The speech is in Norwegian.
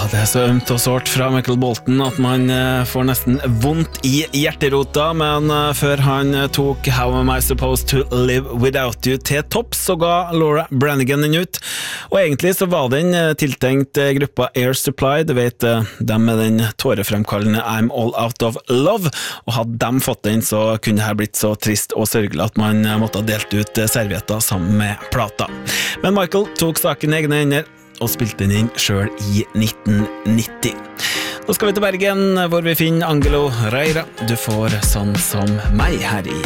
det så ømt og sårt fra Michael Bolton at man får nesten vondt I hjerterota, men før han tok How Am I Supposed to Live Without You til topps, så ga Laura Branigan den ut. Og egentlig så var den tiltenkt gruppa Air Supply, du vet, dem med den tårefremkallende I'm All Out of Love, og hadde dem fått den, så kunne det her blitt så trist og sørgelig at man måtte ha delt ut servietter sammen med plata. Men Michael tok saken I egne hender og spilte den inn selv I 1990. Nå skal vi til Bergen, hvor vi finner Angelo Reira. Du får sånn som meg her I